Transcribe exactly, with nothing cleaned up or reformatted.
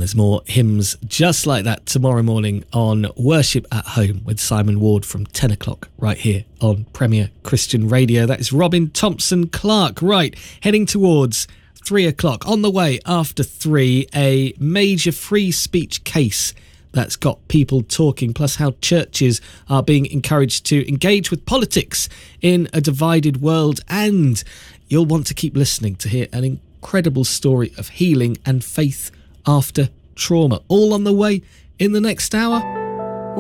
there's more hymns just like that tomorrow morning on Worship at Home with Simon Ward from ten o'clock right here on Premier Christian Radio. That is Robin Thompson Clark. Right, heading towards three o'clock. On the way after three, a major free speech case that's got people talking, plus how churches are being encouraged to engage with politics in a divided world. And you'll want to keep listening to hear an incredible story of healing and faith after trauma. All on the way in the next hour.